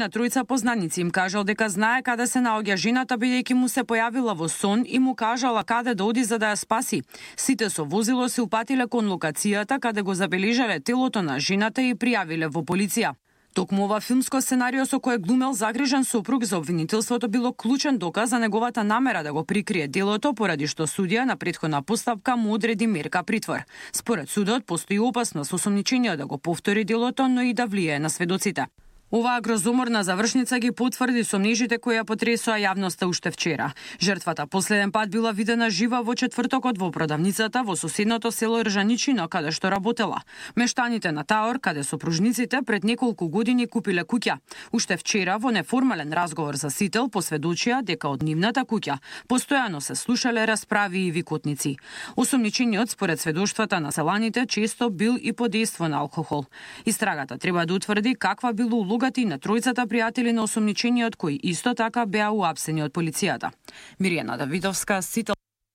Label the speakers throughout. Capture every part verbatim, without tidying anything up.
Speaker 1: На тројца познаници им кажал дека знае каде се наоѓа жената, бидејќи му се појавила во сон и му кажала каде да оди за да ја спаси. Сите со возило се упатиле кон локацијата каде го забележале телото на жената и пријавиле во полиција. Токму ова филмско сценарио со кое глумел загрижен сопруг за обвинителството било клучен доказ за неговата намера да го прикрие делото, поради што судија на претходна постапка му одреди мерка притвор. Според судот постои опасност осомничениот да го повтори делото, но и да влијае на сведоците. Оваа грозоморна завршница ги потврди сомнежите кои ја потресоа јавноста уште вчера. Жртвата последен пат била видена жива во четвртокот во продавницата во соседното село Ржаничино, каде што работела. Мештаните на Таор, каде сопружниците пред неколку години купиле куќа. Уште вчера во неформален разговор за Сител посведочија дека од нивната куќа постојано се слушале расправи и викотници. Осомничениот според сведоштвата на селаните често бил и под дејство на алкохол. Истрагата треба да утврди каква било улогата на тројцата пријатели на осомничениот кои исто така беа уапсени од полицијата. Миријана Давидовска, Сител.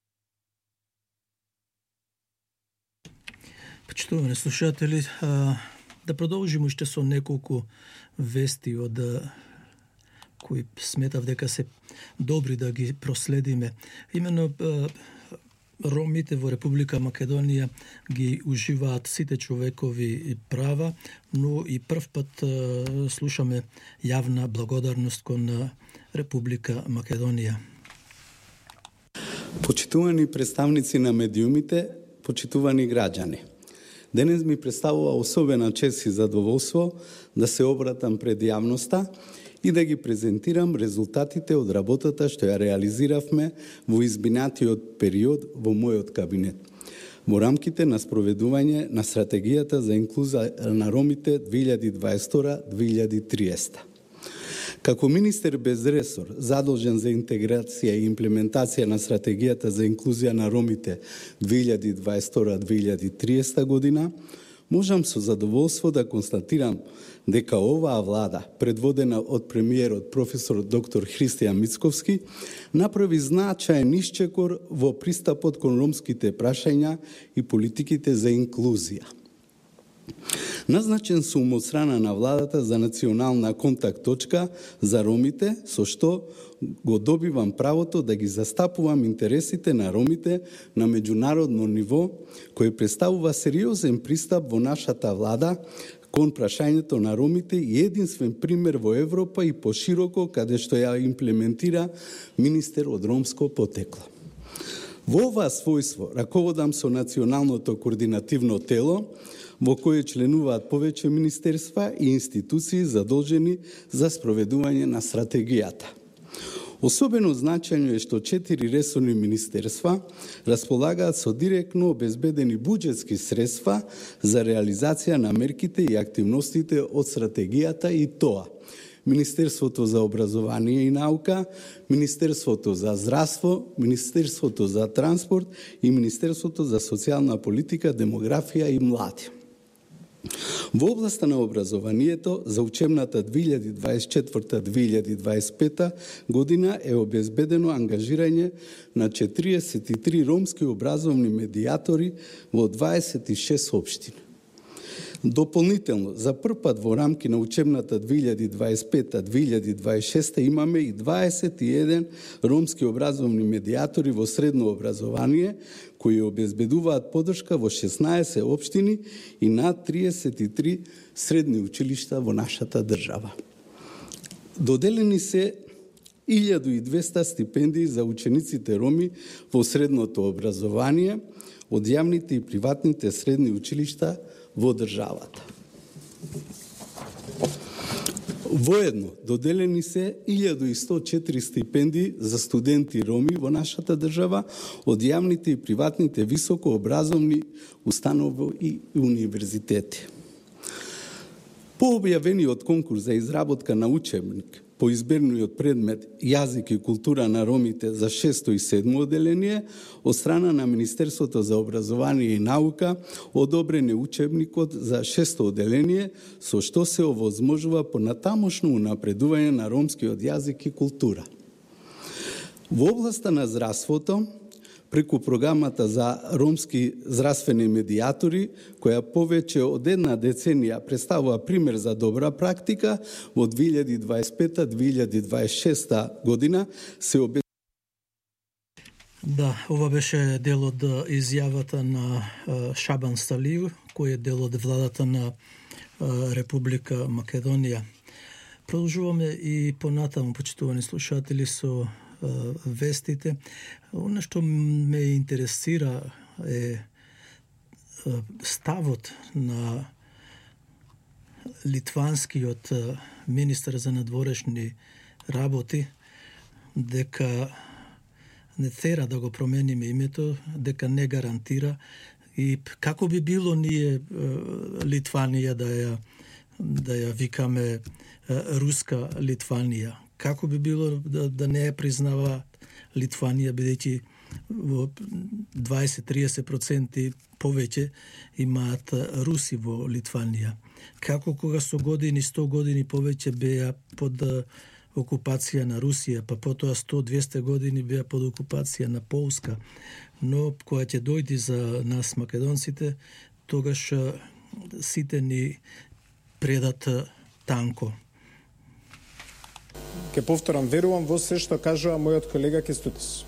Speaker 2: Почитувани слушатели, да продолжиме уште со неколку вести од кои сметав дека се добри да ги проследиме. Имено Ромите во Република Македонија ги уживаат сите човекови права, но и прв пат слушаме јавна благодарност кон Република Македонија.
Speaker 3: Почитувани представници на медиумите, почитувани граѓани. Денес ми представува особена чест и задоволство да се обратам пред јавноста и да ги презентирам резултатите од работата што ја реализиравме во изминатиот период во мојот кабинет, во рамките на спроведување на стратегијата за инклузија на ромите две илјади дваесет втора до две илјади триесета. Како министер без ресор, задолжен за интеграција и имплементација на стратегијата за инклузија на ромите две илјади дваесет втора до две илјади триесета година, можам со задоволство да констатирам дека оваа влада, предводена од премиерот професор доктор Христијан Мицковски, направи значаен исчекор во пристапот кон ромските прашања и политиките за инклузија. Назначен сум од страна на владата за национална контакт точка за ромите, со што го добивам правото да ги застапувам интересите на ромите на меѓународно ниво, кој представува сериозен пристап во нашата влада кон прашањето на ромите и единствен пример во Европа и пошироко каде што ја имплементира министер од ромско потекло. Во ова својство раководам со националното координативно тело, во кое членуваат повеќе министерства и институции задолжени за спроведување на стратегијата. Особено значајно е што четири ресорни министерства располагаат со директно обезбедени буџетски средства за реализација на мерките и активностите од стратегијата, и тоа Министерството за образование и наука, Министерството за здравство, Министерството за транспорт и Министерството за социјална политика, демографија и млади. Во областа на образованието за учебната две илјади дваесет и четврта до две илјади дваесет и пета година е обезбедено ангажирање на четириесет и три ромски образовни медијатори во дваесет и шест општини. Дополнително, за прв пат во рамки на учебната две илјади дваесет и пета до две илјади дваесет и шеста имаме и дваесет и еден ромски образовни медијатори во средно образование, кои обезбедуваат подршка во шеснаесет општини и над триесет и три средни училишта во нашата држава. Доделени се илјада и двесте стипендии за учениците роми во средното образование од јавните и приватните средни училишта во државата. Воедно доделени се илјада и сто и четири стипендии за студенти роми во нашата држава од јавните и приватните високообразовни установи и универзитети. По објавениот конкурс за изработка на учебник по изберниот предмет Јазик и култура на ромите за шесто и седмо оделение, од страна на Министерството за образование и наука одобрен е учебникот за шесто оделение, со што се овозможува понатамошно унапредување на ромскиот јазик и култура. Во областа на здравството, преку програмата за ромски здравствени медиатори, која повеќе од една деценија представува пример за добра практика, во две илјади дваесет и пета - две илјади дваесет и шеста година се обе...
Speaker 2: Да, ова беше дел од изјавата на Шабан Сталиев, кој е дел од владата на Република Македонија. Продолжуваме и понатаму, почитувани слушатели, со вестите. Оно што ме интересира е ставот на литванскиот министар за надворешни работи, дека не тера да го промениме името, дека не гарантира, и како би било ние Литванија да ја да ја викаме руска Литванија. Како би било да, да не ја признава Литванија, бидејќи во дваесет до триесет проценти повеќе имаат руси во Литванија. Како кога со години, сто години повеќе беа под окупација на Русија, па потоа сто до двесте години беа под окупација на Полска. Но кога ќе дојди за нас македонците, тогаш сите ни предат танко.
Speaker 4: Ке повторам, верувам во се што кажува мојот колега Кестутис.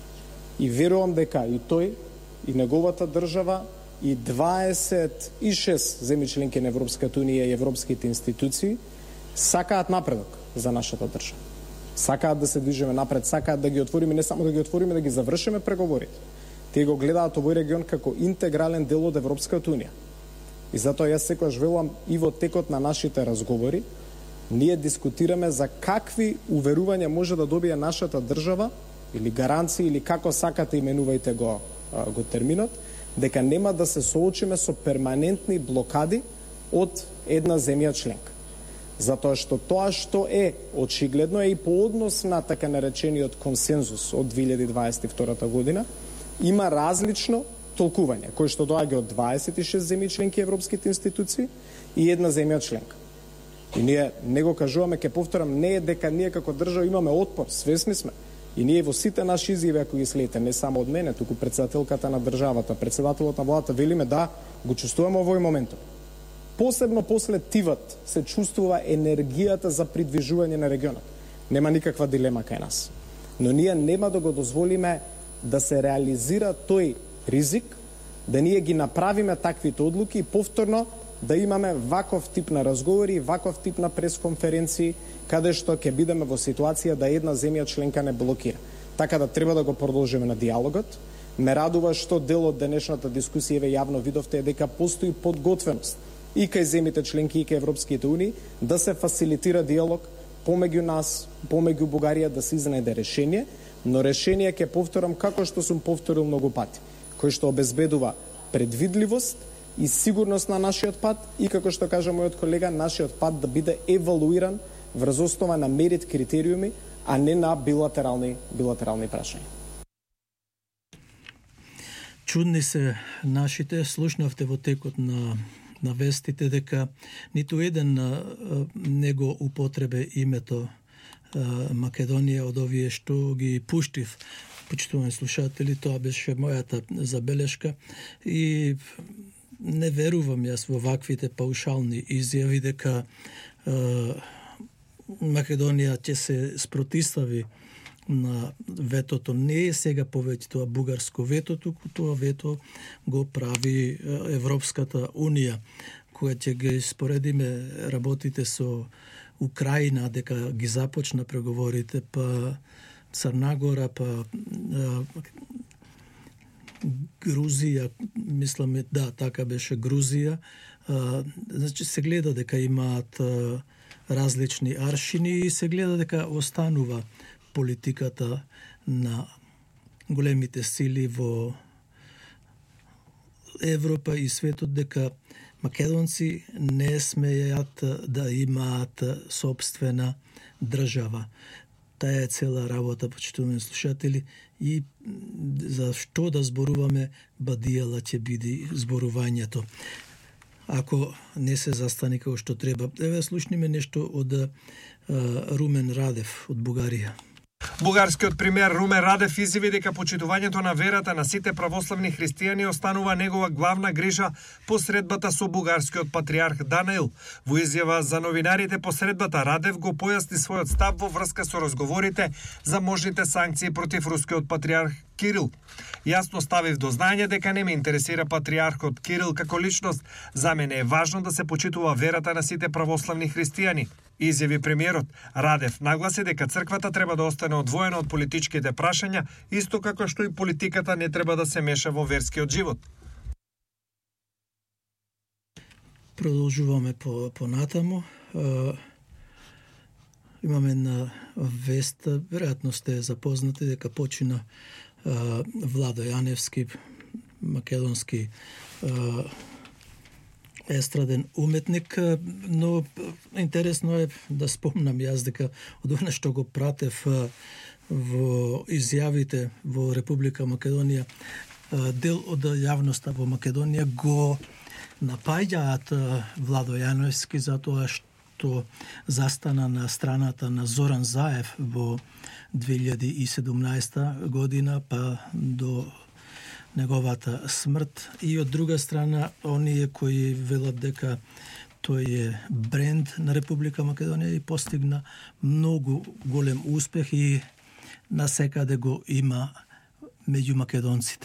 Speaker 4: И верувам дека и тој, и неговата држава, и дваесет и шест земји членки на Европската унија и европските институции сакаат напредок за нашата држава. Сакаат да се движиме напред, сакаат да ги отвориме, не само да ги отвориме, да ги завршиме преговорите. Тие го гледаат овој регион како интегрален дел од Европската унија. И затоа јас секогаш велам и во текот на нашите разговори, ние дискутираме за какви уверувања може да добие нашата држава, или гаранции, или како сакате именувајте го, го терминот, дека нема да се соочиме со перманентни блокади од една земја членка. Затоа што тоа што е очигледно е и по однос на така наречениот консензус од две илјади дваесет и втора година, има различно толкување, кој што доаѓа од дваесет и шест земји членки европските институции и една земја членка. И ние не го кажуваме, ке повторам, не е дека ние како држава имаме отпор, свесни сме. И ние во сите наши изјави, ако ги следите, не само од мене, туку председателката на државата, председателот на владата, велиме да го чувствуваме овој момент. Посебно после тивот се чувствува енергијата за придвижување на регионот. Нема никаква дилема кај нас. Но ние нема да го дозволиме да се реализира тој ризик, да ние ги направиме таквите одлуки и повторно да имаме ваков тип на разговори, ваков тип на пресконференции, каде што ќе бидеме во ситуација да една земја членка не блокира. Така да треба да го продолжиме на диалогот. Ме радува што дел од денешната дискусија ве јавно видовте дека постои подготвеност и кај земјите членки и кај Европските унии да се фасилитира диалог помеѓу нас, помеѓу Бугарија, да се изнајде решение, но решение ќе повторам како што сум повторил многу пати, кој што обезбедува предвидливост и сигурност на нашиот пат и, како што кажа мојот колега, нашиот пат да биде евалуиран врз основа на мерит критериуми, а не на билатерални билатерални прашања.
Speaker 2: Чудни се нашите, слушнавте во текот на на вестите дека ниту еден не го употребе името Македонија од овие што ги пуштив. Почитувани слушатели, тоа беше мојата забелешка и не верувам јас во ваквите паушални изјави дека Македонија ќе се спротистави на ветото. Не е сега повеќе тоа бугарско вето, туку тоа вето го прави Европската унија, која ќе ги споредиме работите со Украина, дека ги започна преговорите, па Црна па Грузија, мисламе, да, така беше Грузија. Значи се гледа дека имаат различни аршини и се гледа дека останува политиката на големите сили во Европа и светот дека македонци не смеат да имаат собствена држава. Таа е цела работа, почитувани слушатели, и за што да зборуваме, бадијала ќе биде зборувањето. Ако не се застане како што треба. Еве слушниме нешто од Румен Радев од Бугарија.
Speaker 5: Бугарскиот премиер Румен Радев изјави дека почитувањето на верата на сите православни христијани останува негова главна грижа по средбата со бугарскиот патриарх Даниил. Во изјава за новинарите по средбата Радев го појасни својот став во врска со разговорите за можните санкции против рускиот патриарх Кирил. Јасно ставив до знање дека не ме интересира патриархот Кирил како личност. За мене е важно да се почитува верата на сите православни христијани, изјави премиерот. Радев нагласи дека црквата треба да остане одвоена од политичките прашања, исто како што и политиката не треба да се меша во верскиот живот.
Speaker 2: Продолжуваме по, по натаму. Uh... Имаме една вест, веројатно сте запознати дека почина uh, Владо Јаневски, македонски uh, естраден уметник, но интересно е да спомнам јас дека од она што го пратев uh, во изјавите во Република Македонија, uh, дел од јавноста во Македонија го напаѓаат uh, Владо Јаневски затоа што што застана на страната на Зоран Заев во две илјади и седумнаесета година па до неговата смрт, и од друга страна оние кои велат дека тој е бренд на Република Македонија и постигна многу голем успех и насекаде го има меѓу македонците.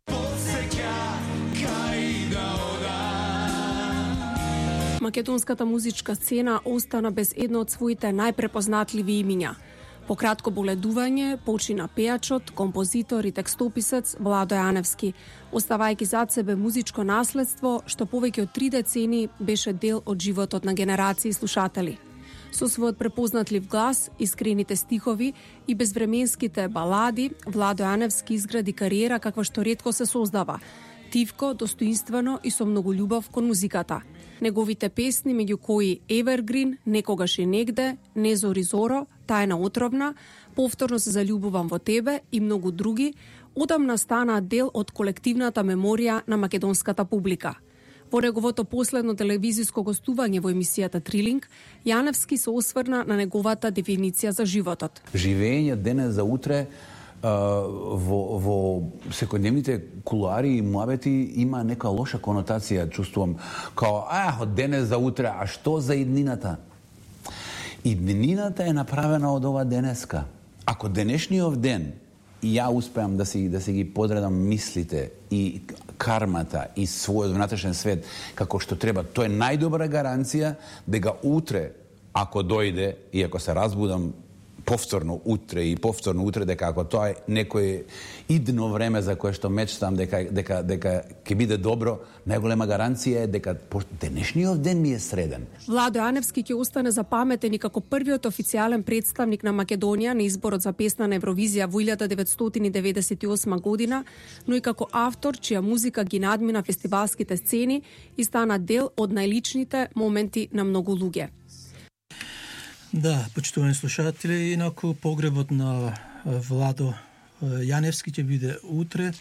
Speaker 6: Македонската музичка сцена остана без едно од своите најпрепознатливи имиња. По кратко боледување почина пејачот, композитор и текстописец Владо Јаневски, оставајќи зад себе музичко наследство што повеќе од три децени беше дел од животот на генерации слушатели. Со својот препознатлив глас, искрените стихови и безвременските балади, Владо Јаневски изгради кариера каква што ретко се создава, тивко, достоинствено и со многу љубов кон музиката. Неговите песни, меѓу кои Evergreen, Некогаш и негде, Не зори зоро, Тајна отровна, Повторно се заљубувам во тебе и многу други, одамна станаа дел од колективната меморија на македонската публика. Во неговото последно телевизиско гостување во емисијата Трилинг, Јаневски се осврна на неговата дефиниција за животот.
Speaker 7: Живење денес за утре во, во секојдневните кулуари и муабети има нека лоша конотација, чувствувам, као, а, од денес за утре, а што за иднината? Иднината е направена од ова денеска. Ако денешниот ден и ја успеам да си, да си ги подредам мислите и кармата и својот внатрешен свет како што треба, тоа е најдобра гаранција дека утре, ако дојде и ако се разбудам повторно утре и повторно утре, дека ако тоа е некој идно време за кое што мечтам дека дека дека ќе биде добро, најголема гаранција е дека денешниот ден ми е среден.
Speaker 6: Владо Јаневски ќе остане запаметен и како првиот официјален представник на Македонија на изборот за песна на Евровизија во илјада деветстотини деветдесет и осма година, но и како автор чија музика ги надмина фестивалските сцени и стана дел од најличните моменти на многу луѓе.
Speaker 2: Да, почитувани слушатели, инаку погребот на Владо Јаневски ќе биде утре.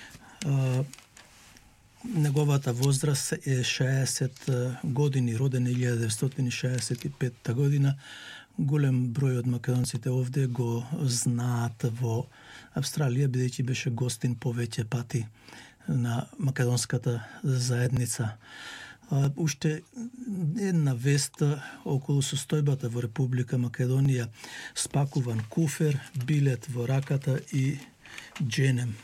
Speaker 2: Неговата возраст е шеесет години, роден илјада деветстотини шеесет и петта година. Голем број од македонците овде го знаат во Австралија, бидејќи беше гостин повеќе пати на македонската заедница. Уште една вест околу состојбата во Република Македонија: спакуван куфер, билет во раката и дженем.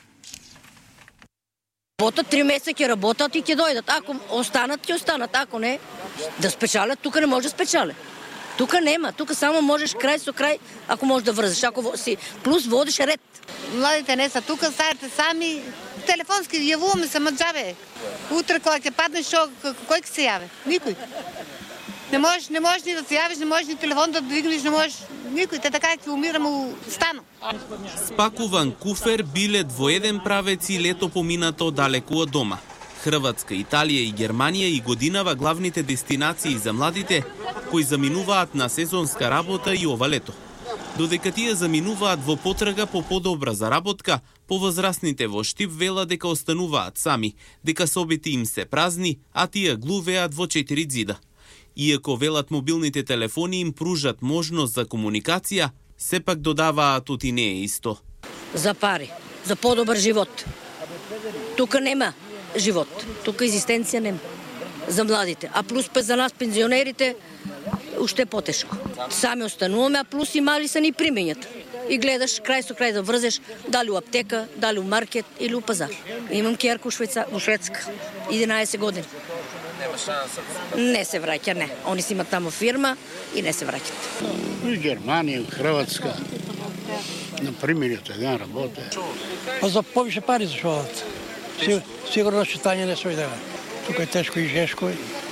Speaker 8: Работат три месеца, ќе работат и ќе дојдат. Ако останат, ќе останат. Ако не, да спечалят, тука не може да спечалят. Тука нема, тука само можеш крај со крај, ако можеш да врзеш, ако си плюс водиш ред.
Speaker 9: Младите не са тука, старите сами, телефонски јавуваме се маđаве. Утре кога ќе паднеш, шо, кој ќе се јаве? Никој. Не можеш, не можеш ни да се јавиш, не можеш ни телефон да двигнеш, не можеш никој, те така ќе умираме у стану.
Speaker 10: Спакуван куфер, билет во еден правец и лето поминато далеку од дома. Хрватска, Италија и Германија и годинава главните дестинации за младите кои заминуваат на сезонска работа и ова лето. Додека тие заминуваат во потрага по подобра заработка, повозрасните во Штип вела дека остануваат сами, дека собите им се празни, а тие глувеат во четири ѕида. Иако велат мобилните телефони им пружат можност за комуникација, Сепак додаваат оти не е исто.
Speaker 8: За пари, за подобар живот. Тука нема живот, тука екзистенција нема за младите, а плюс пе за нас пензионерите уште потешко. Сами остануваме, а плюс и мали се ни примењата. И гледаш крај со крај да врзеш дали у аптека, дали у маркет или у пазар. Имам кјерка у Швеца, у Шведска, единаесет години. Не се враќа, не. Они си имат тамо фирма и не се враќат.
Speaker 11: У Германија, у Хрватска, на примењето еден работе.
Speaker 12: А за повише пари зашо одат. Сигурно читање не се идева. Тука е тешко и жешко.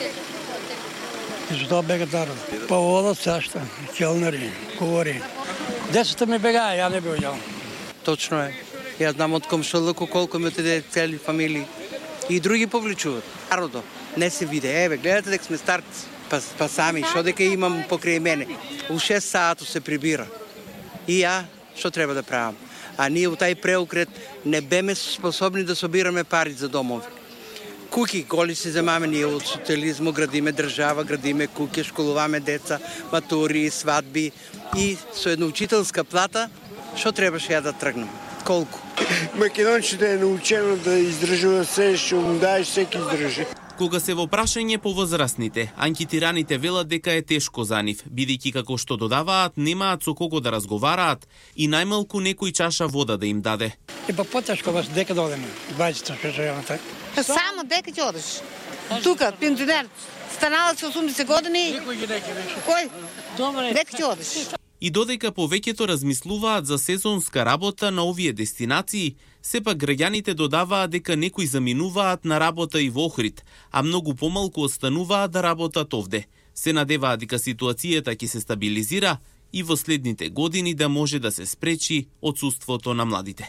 Speaker 12: И за тоа бегат народ. Па одат сашта, келнери, говори. Децата ми бегаа, ја не би одјал.
Speaker 13: Точно е. Ја знам од комшилуку колку ми отиде цели фамилии. И други повличуваат. Народо не се виде. Еве, гледате дека сме старци. Па, па сами, шо дека имам покрај мене. У шест саато се прибира. И ја, што треба да правам? А ние у тај преокрет не беме способни да собираме пари за домови. Куки, голи се земаме ние од социализму, градиме држава, градиме куки, школуваме деца, матури, свадби и со една учителска плата, што требаше ја да тргнем? Колку?
Speaker 11: Македонците е научено да издржува се, што му даеш, секи издржи.
Speaker 10: Кога се во прашање по возрастните, анкетираните велат дека е тешко за нив, бидејќи како што додаваат, немаат со кого да разговараат и најмалку некој чаша вода да им даде.
Speaker 12: И па потешко вас дека да одеме, дваесет шест.
Speaker 9: Само дека ќе одиш. Тука, пензионер, станала со осумдесет години. Кој? Добре. Дека ќе одиш.
Speaker 10: И додека повеќето размислуваат за сезонска работа на овие дестинации, сепак граѓаните додаваат дека некои заминуваат на работа и во Охрид, а многу помалку остануваат да работат овде. Се надеваат дека ситуацијата ќе се стабилизира и во следните години да може да се спречи отсуството на младите.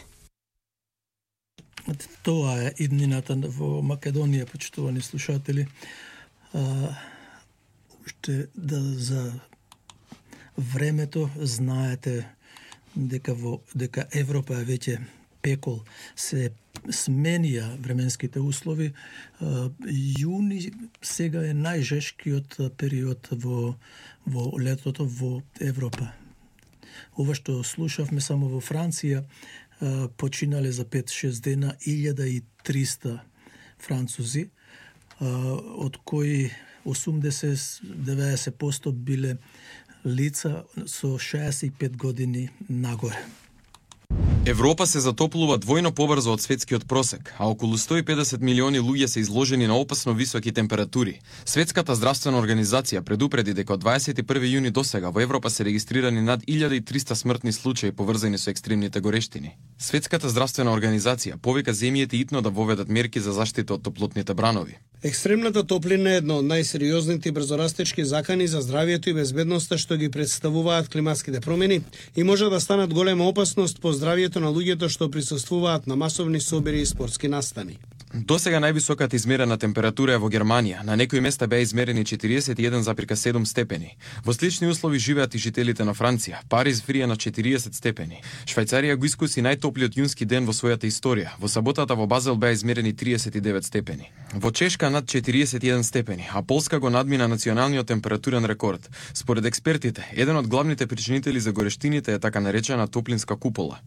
Speaker 2: Тоа е иднината во Македонија, почитувани слушатели. А, уште да за времето знаете дека во дека Европа е веќе пекол, се сменија временските услови. Јуни сега е најжешкиот период во во летото во Европа. Ова што слушавме само во Франција, починале за пет-шест дена илјада и триста французи, од кои осумдесет до деветдесет проценти биле лица со шеесет и пет години нагоре.
Speaker 14: Европа се затоплува двојно побрзо од светскиот просек, а околу сто и педесет милиони луѓе се изложени на опасно високи температури. Светската здравствена организација предупреди дека од дваесет и први јуни досега во Европа се регистрирани над илјада и триста смртни случаи поврзани со екстремните горештини. Светската здравствена организација повика земјите итно да воведат мерки за заштита од топлотните бранови.
Speaker 15: Екстремната топлина е една од најсериозните брзорастечки закани за здравието и безбедноста што ги представуваат климатските промени и може да станат голема опасност по здравието на луѓето што присуствуваат на масовни собери и спортски настани.
Speaker 14: Досега највисоката измерена температура е во Германија. На некои места беа измерени четириесет и еден зарез седум степени. Во слични услови живеат и жителите на Франција. Париз врие на четириесет степени. Швајцарија го искуси најтоплиот јунски ден во својата историја. Во саботата во Базел беа измерени триесет и девет степени. Во Чешка над четириесет и еден степени, а Полска го надмина националниот температурен рекорд. Според експертите, еден од главните причинители за горештините е така наречена топлинска купола.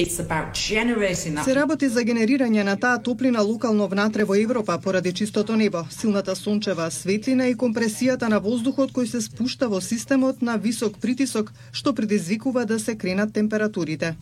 Speaker 16: Се работи за генерирање на таа топлина локално внатре во Европа поради чистото небо, силната сончева светлина и компресијата на воздухот кој се спушта во системот на висок притисок, што предизвикува да се кренат температурите.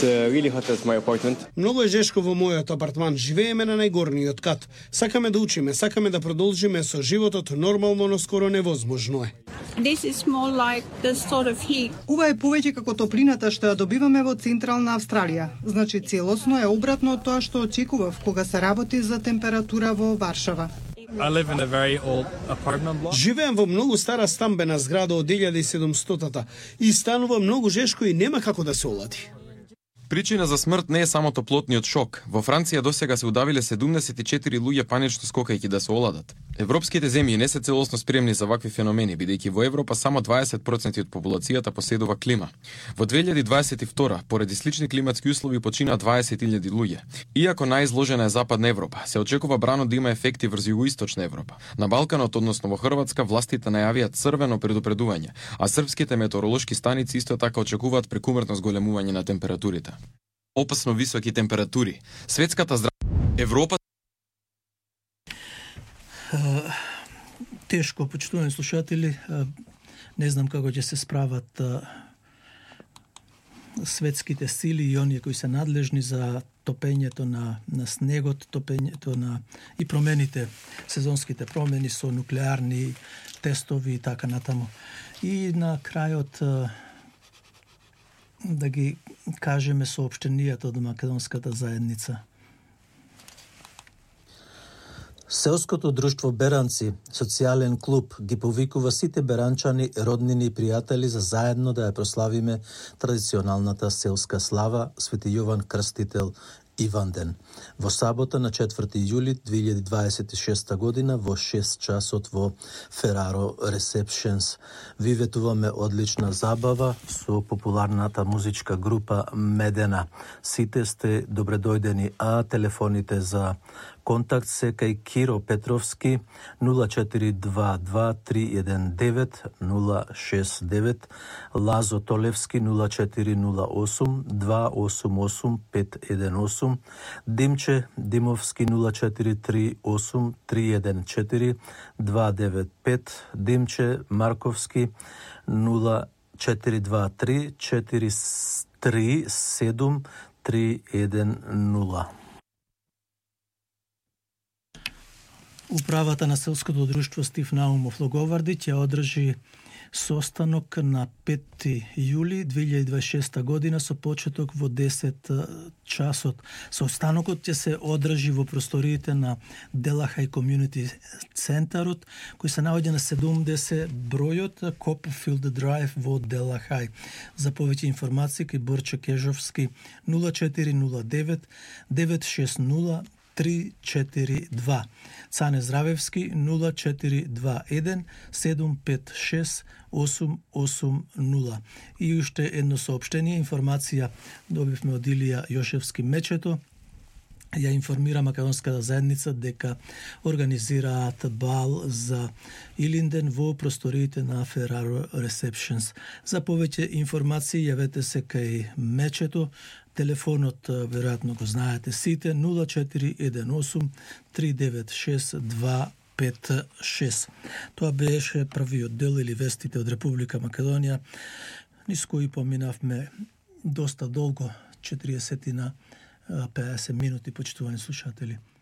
Speaker 15: Многу е жешко во мојот апартман. Живееме на најгорниот кат. Сакаме да учиме, сакаме да продолжиме со животот нормално, но скоро невозможно е.
Speaker 16: This is more like the sort of heat. Ова е повеќе како топлината што ја добиваме во Централна Австралија. Значи целосно е обратно од тоа што очекував кога се работи за температура во Варшава.
Speaker 17: I live in a very old apartment block.
Speaker 15: Живеам во многу стара стамбена зграда од илјада и седумстотата и станува многу жешко и нема како да се олади.
Speaker 14: Причина за смрт не е само топлотниот шок. Во Франција досега се удавиле седумдесет и четири луѓе панично скокајќи да се оладат. Европските земји не се целосно спремни за вакви феномени, бидејќи во Европа само дваесет проценти од популацијата поседува клима. Во две илјади дваесет и втора, поради слични климатски услови почина дваесет илјади луѓе. Иако најизложена е Западна Европа, се очекува брано да има ефекти врз Југоисточна Европа. На Балканот, односно во Хрватска, властите најавија црвено предупредување, а српските метеоролошки станици исто така очекуваат прекумерно зголемување на температурите. Опасно високи температури. Светската здраво... Европа...
Speaker 2: Uh, тешко, почитувани слушатели, uh, не знам како ќе се справат uh, светските сили и оние кои се надлежни за топењето на, на снегот, топењето на и промените, сезонските промени со нуклеарни тестови и така натаму. И на крајот uh, да ги кажеме соопштенијата од македонската заедница.
Speaker 18: Селското друштво Беранци, социјален клуб, ги повикува сите беранчани, роднини и пријатели за заедно да ја прославиме традиционалната селска слава Свети Јован Крстител Иванден. Во сабота на четврти јули две илјади дваесет и шеста година во шест часот во Фераро Ресепшенс. Ви ветуваме одлична забава со популарната музичка група Медена. Сите сте добредојдени, а телефоните за контакт се кај Киро Петровски нула четири два два три еден девет нула шест девет, Лазо Толевски нула четири нула осум два осум осум пет еден осум, Димче Димовски нула четири три осум три еден четири два девет пет, Димче Марковски нула четири два три четири три седум три еден нула.
Speaker 2: Управата на селското друштво Стив Наумов Логоварди ќе одржи состанок на пети јули две илјади дваесет и шеста година со почеток во десет часот. Состанокот ќе се одржи во просториите на Делахај Community Центарот, кој се наоѓа на седумдесет бројот Copperfield Drive во Делахај. За повеќе информации кај Борче Кежовски нула четири нула девет девет шест нула три четири два, Цане Здравевски нула четири два еден седум пет шест осум осум нула. И уште едно соопштение, информација добивме од Илија Јошевски Мечето. Ја информира македонската заедница дека организираат бал за Илинден во просториите на Фераро Ресепшенс. За повеќе информации јавете се кај Мечето. Телефонот веројатно го знаете сите нула четири еден осум три девет шест два пет шест. Тоа беше првиот дел или вестите од Република Македонија, низ кои поминавме доста долго, четириесет на петдесет минути, почитувани слушатели.